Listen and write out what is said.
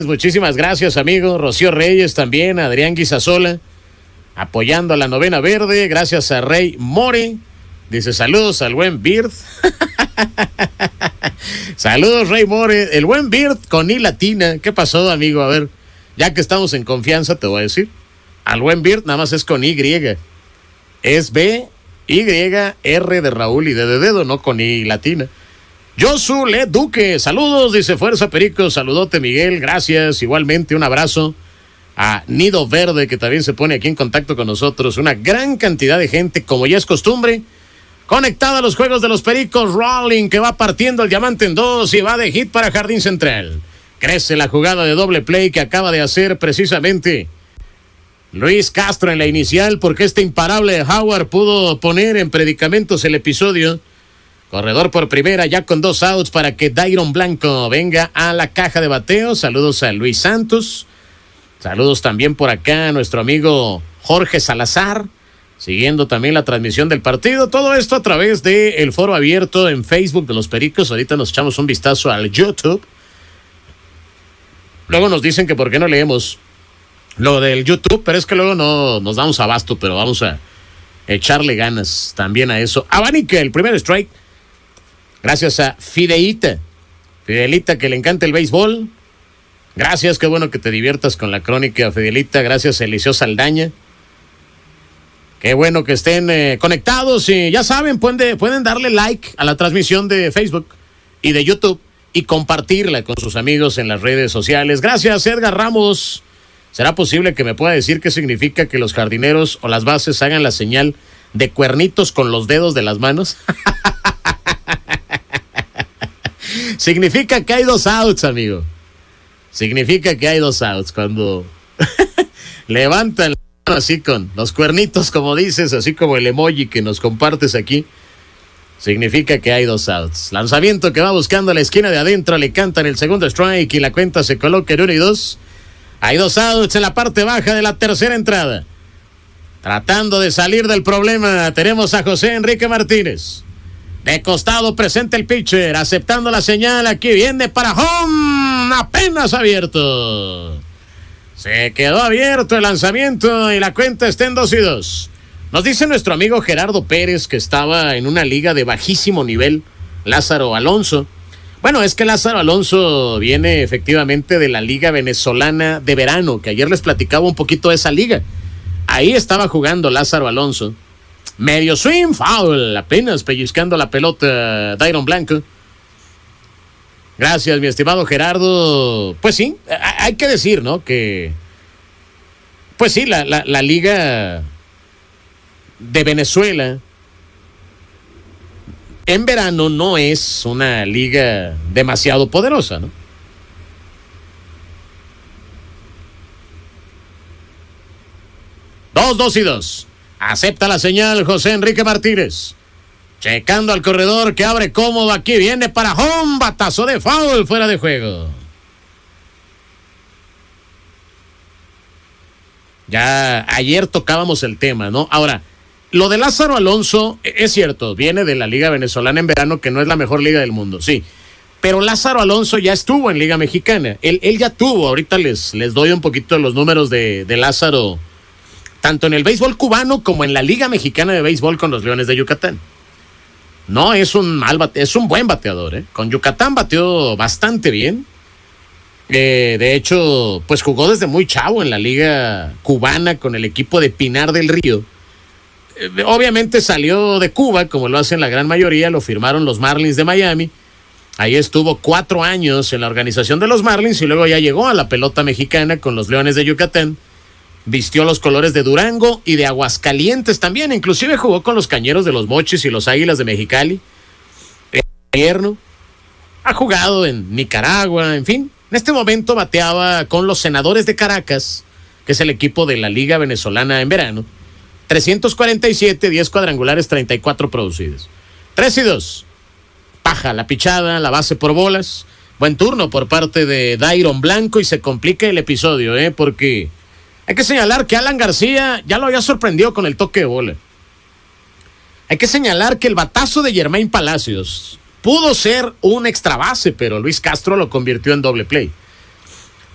Muchísimas gracias, amigo. Rocío Reyes también, Adrián Guisasola, apoyando a la novena verde. Gracias a Rey More. Dice, saludos al buen Bird. Saludos, Rey More. El buen Bird con I latina. ¿Qué pasó, amigo? A ver, ya que estamos en confianza, te voy a decir. Al buen Bird nada más es con Y. Es B, Y, R de Raúl y D de dedo, no con I latina. Josule Duque, saludos, dice Fuerza Perico, saludote Miguel, gracias, igualmente un abrazo a Nido Verde que también se pone aquí en contacto con nosotros, una gran cantidad de gente, como ya es costumbre, conectada a los juegos de los Pericos. Rolling que va partiendo el diamante en dos y va de hit para Jardín Central, crece la jugada de doble play que acaba de hacer precisamente Luis Castro en la inicial, porque este imparable Howard pudo poner en predicamentos el episodio. Corredor por primera, ya con 2 outs para que Dairon Blanco venga a la caja de bateo. Saludos a Luis Santos. Saludos también por acá a nuestro amigo Jorge Salazar, siguiendo también la transmisión del partido. Todo esto a través del foro abierto en Facebook de los Pericos. Ahorita nos echamos un vistazo al YouTube. Luego nos dicen que por qué no leemos lo del YouTube, pero es que luego no nos damos abasto, pero vamos a echarle ganas también a eso. Abanica, el primer strike. Gracias a Fidelita que le encanta el béisbol. Gracias, qué bueno que te diviertas con la crónica, Fidelita. Gracias a Eliseo Saldaña. Qué bueno que estén conectados y ya saben, pueden darle like a la transmisión de Facebook y de YouTube y compartirla con sus amigos en las redes sociales. Gracias, Edgar Ramos. ¿Será posible que me pueda decir qué significa que los jardineros o las bases hagan la señal de cuernitos con los dedos de las manos? Significa que hay 2 outs, amigo. Significa que hay 2 outs. Cuando levantan la mano así con los cuernitos, como dices, así como el emoji que nos compartes aquí, significa que hay 2 outs. Lanzamiento que va buscando a la esquina de adentro, le cantan el segundo strike y la cuenta se coloca en 1 y 2. Hay 2 outs en la parte baja de la tercera entrada. Tratando de salir del problema, tenemos a José Enrique Martínez. De costado presenta el pitcher, aceptando la señal, aquí viene para home, apenas abierto. Se quedó abierto el lanzamiento y la cuenta está en 2 y 2. Nos dice nuestro amigo Gerardo Pérez que estaba en una liga de bajísimo nivel, Lázaro Alonso. Bueno, es que Lázaro Alonso viene efectivamente de la Liga Venezolana de Verano, que ayer les platicaba un poquito de esa liga. Ahí estaba jugando Lázaro Alonso. Medio swing, foul, apenas pellizcando la pelota Dairon Blanco. Gracias, mi estimado Gerardo. Pues sí, hay que decir, ¿no? Que, pues sí, la Liga de Venezuela en verano no es una liga demasiado poderosa, ¿no? Dos y 2. Acepta la señal José Enrique Martínez. Checando al corredor que abre cómodo. Aquí viene para home. Batazo de foul fuera de juego. Ya ayer tocábamos el tema, ¿no? Ahora, lo de Lázaro Alonso es cierto. Viene de la Liga Venezolana en Verano, que no es la mejor liga del mundo, sí. Pero Lázaro Alonso ya estuvo en Liga Mexicana. Él ya tuvo. Ahorita les doy un poquito los números de Lázaro, tanto en el béisbol cubano como en la Liga Mexicana de Béisbol con los Leones de Yucatán. No es es un buen bateador, ¿eh? Con Yucatán bateó bastante bien. De hecho, pues jugó desde muy chavo en la Liga Cubana con el equipo de Pinar del Río. Obviamente salió de Cuba, como lo hacen la gran mayoría, lo firmaron los Marlins de Miami. Ahí estuvo 4 años en la organización de los Marlins y luego ya llegó a la pelota mexicana con los Leones de Yucatán. Vistió los colores de Durango y de Aguascalientes también. Inclusive jugó con los Cañeros de los Mochis y los Águilas de Mexicali. Ha jugado en Nicaragua, en fin. En este momento bateaba con los Senadores de Caracas, que es el equipo de la Liga Venezolana en Verano. 347, 10 cuadrangulares, 34 producidos. 3 y 2. Paja la pichada, la base por bolas. Buen turno por parte de Dairon Blanco y se complica el episodio, porque hay que señalar que Alan García ya lo había sorprendido con el toque de bola. Hay que señalar que el batazo de Germain Palacios pudo ser un extra base, pero Luis Castro lo convirtió en doble play.